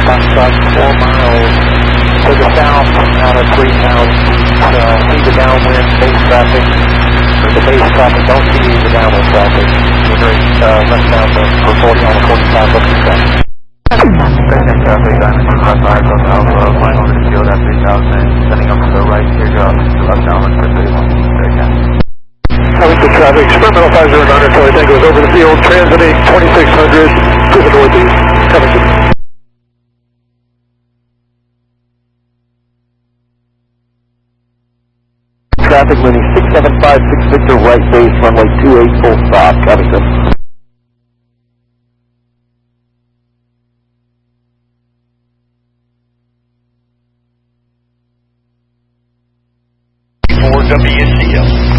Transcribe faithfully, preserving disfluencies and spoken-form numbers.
Foxtrot, four miles to the south out of three thousand feet. Uh, see the downwind base traffic, or the base traffic, don't see the downwind traffic. We're very uh, left down the for forty on the forty-five looking south. Basic traffic, Diamond two five five, Delta Alpha, flying over the field at three thousand, sending up to the right, teardrop, to left downwind for thirty-one feet, very again. Basic traffic, experimental five zero nine, until I think goes over the field, transiting twenty-six hundred to the northeast, coming to traffic, landing six seven five six Victor, right base, runway two eight, full stop, Covington. four W C L.